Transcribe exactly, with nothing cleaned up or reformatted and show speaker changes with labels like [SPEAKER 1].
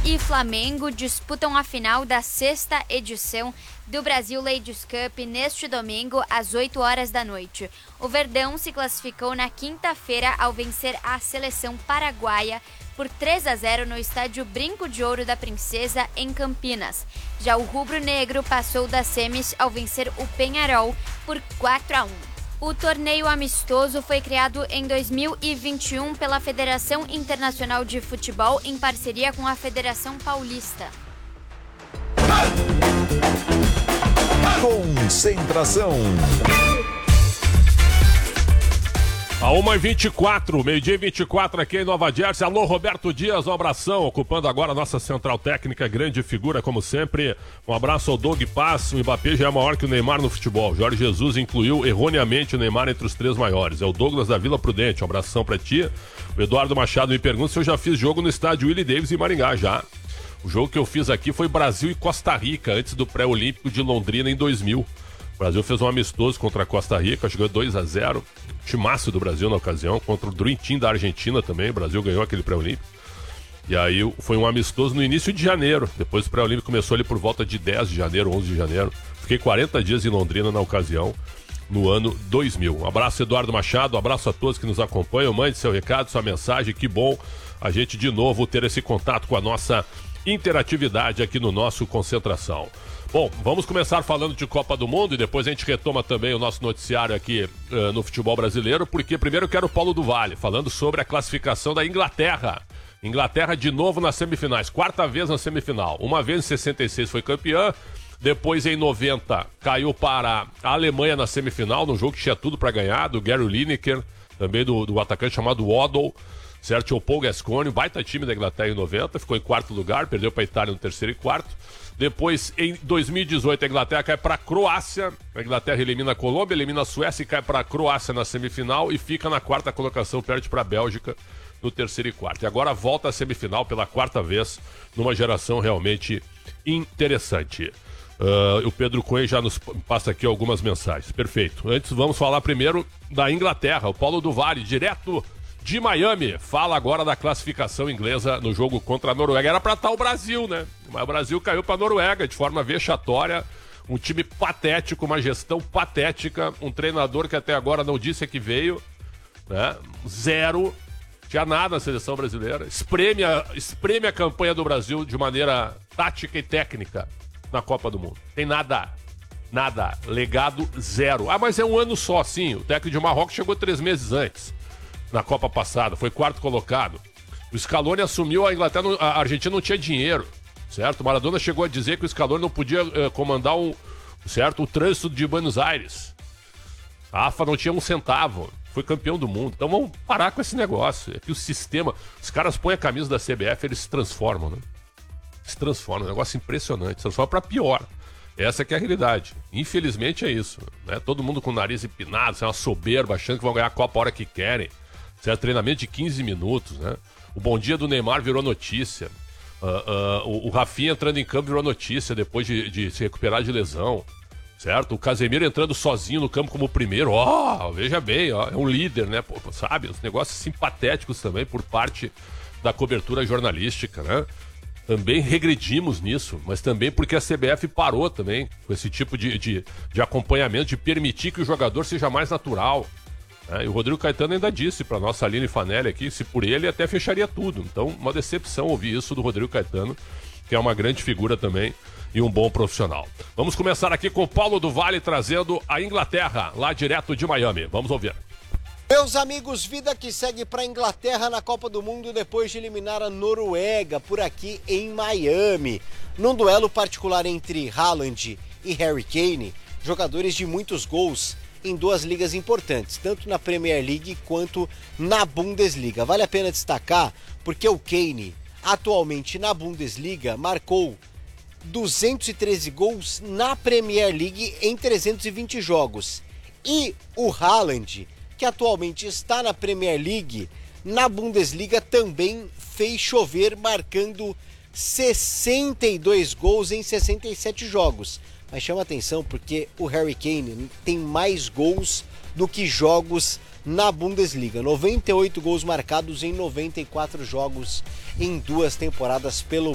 [SPEAKER 1] e Flamengo disputam a final da sexta edição do Brasil Ladies Cup neste domingo, às oito horas da noite. O Verdão se classificou na quinta-feira ao vencer a seleção paraguaia por três a zero no estádio Brinco de Ouro da Princesa, em Campinas. Já o rubro-negro passou das semis ao vencer o Peñarol por quatro a um. O torneio amistoso foi criado em dois mil e vinte e um pela Federação Internacional de Futebol em parceria com a Federação Paulista.
[SPEAKER 2] Concentração.
[SPEAKER 3] A uma e vinte e quatro, meio-dia e vinte e quatro aqui em Nova Jersey. Alô, Roberto Dias, um abração, ocupando agora a nossa central técnica, grande figura como sempre. Um abraço ao Doug Paz. O Mbappé já é maior que o Neymar no futebol. Jorge Jesus incluiu erroneamente o Neymar entre os três maiores. É o Douglas da Vila Prudente, um abração pra ti. O Eduardo Machado me pergunta se eu já fiz jogo no estádio Willie Davis em Maringá. Já. O jogo que eu fiz aqui foi Brasil e Costa Rica, antes do pré-olímpico de Londrina em dois mil. O Brasil fez um amistoso contra a Costa Rica, chegou dois a zero. Timaço do Brasil na ocasião, contra o Dream Team da Argentina também. O Brasil ganhou aquele pré-olímpico. E aí foi um amistoso no início de janeiro. Depois o pré-olímpico começou ali por volta de dez de janeiro, onze de janeiro. Fiquei quarenta dias em Londrina na ocasião, no ano dois mil. Um abraço, Eduardo Machado, um abraço a todos que nos acompanham. Mande seu recado, sua mensagem. Que bom a gente de novo ter esse contato com a nossa interatividade aqui no nosso Concentração. Bom, vamos começar falando de Copa do Mundo e depois a gente retoma também o nosso noticiário aqui uh, no futebol brasileiro, porque primeiro eu quero o Paulo do Vale, falando sobre a classificação da Inglaterra. Inglaterra de novo nas semifinais, quarta vez na semifinal. Uma vez em sessenta e seis foi campeã, depois em noventa caiu para a Alemanha na semifinal, num jogo que tinha tudo para ganhar, do Gary Lineker, também do, do atacante chamado Waddle, certo? O Paul Gascoigne, baita time da Inglaterra em noventa, ficou em quarto lugar, perdeu para a Itália no terceiro e quarto. Depois, em dois mil e dezoito, a Inglaterra cai para a Croácia. A Inglaterra elimina a Colômbia, elimina a Suécia e cai para a Croácia na semifinal e fica na quarta colocação, perde para a Bélgica no terceiro e quarto. E agora volta à semifinal pela quarta vez, numa geração realmente interessante. Uh, o Pedro Cunha já nos passa aqui algumas mensagens. Perfeito. Antes, vamos falar primeiro da Inglaterra. O Paulo do Vale, direto de Miami, fala agora da classificação inglesa no jogo contra a Noruega. Era pra estar o Brasil, né? Mas o Brasil caiu pra Noruega de forma vexatória. Um time patético, uma gestão patética. Um treinador que até agora não disse que veio, né? Zero. Tinha nada na seleção brasileira. Espreme a, espreme a campanha do Brasil de maneira tática e técnica na Copa do Mundo. Tem nada. Nada. Legado zero. Ah, mas é um ano só, sim. O técnico de Marrocos chegou três meses antes. Na Copa passada, foi quarto colocado. O Scaloni assumiu, a Inglaterra, a Argentina não tinha dinheiro, certo? O Maradona chegou a dizer que o Scaloni não podia uh, comandar um, certo, o trânsito de Buenos Aires. A AFA não tinha um centavo, foi campeão do mundo. Então vamos parar com esse negócio. É que o sistema, os caras põem a camisa da C B F, eles se transformam, né? Se transformam, é um negócio impressionante, se transforma para pior. Essa que é a realidade. Infelizmente é isso, né? Todo mundo com o nariz empinado, é uma soberba, achando que vão ganhar a Copa a hora que querem. Certo? Treinamento de quinze minutos, né? O bom dia do Neymar virou notícia. Uh, uh, o, o Rafinha entrando em campo virou notícia depois de, de se recuperar de lesão. Certo? O Casemiro entrando sozinho no campo como primeiro. Ó, oh, veja bem, ó, é um líder, né? Pô, sabe? Os negócios simpatéticos também por parte da cobertura jornalística, né? Também regredimos nisso, mas também porque a C B F parou também com esse tipo de, de, de acompanhamento, de permitir que o jogador seja mais natural. É, e o Rodrigo Caetano ainda disse para nossa Aline Fanelli aqui, se por ele até fecharia tudo. Então, uma decepção ouvir isso do Rodrigo Caetano, que é uma grande figura também e um bom profissional. Vamos começar aqui com o Paulo do Vale trazendo a Inglaterra, lá direto de Miami. Vamos ouvir.
[SPEAKER 4] Meus amigos, vida que segue para a Inglaterra na Copa do Mundo depois de eliminar a Noruega por aqui em Miami. Num duelo particular entre Haaland e Harry Kane, jogadores de muitos gols em duas ligas importantes, tanto na Premier League quanto na Bundesliga. Vale a pena destacar porque o Kane, atualmente na Bundesliga, marcou duzentos e treze gols na Premier League em trezentos e vinte jogos. E o Haaland, que atualmente está na Premier League, na Bundesliga também fez chover, marcando sessenta e dois gols em sessenta e sete jogos. Mas chama atenção porque o Harry Kane tem mais gols do que jogos na Bundesliga. noventa e oito gols marcados em noventa e quatro jogos em duas temporadas pelo